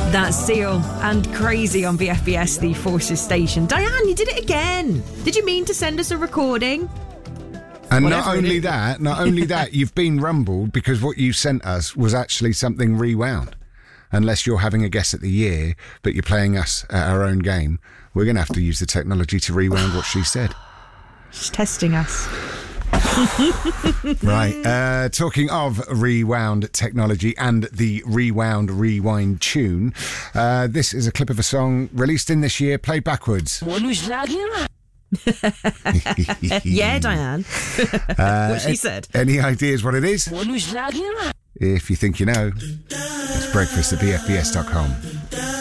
That's Seal and Crazy on BFBS, the Forces station. Diane, you did it again. Did you mean to send us a recording? And not only that, you've been rumbled because what you sent us was actually something rewound. Unless you're having a guess at the year, but you're playing us at our own game, we're going to have to use the technology to rewound what she said. She's testing us. Right. Talking of rewound technology and the rewind tune, this is a clip of a song released in this year, played backwards. Yeah, Diane. What she said. Any ideas what it is? If you think you know, it's breakfast at bfbs.com.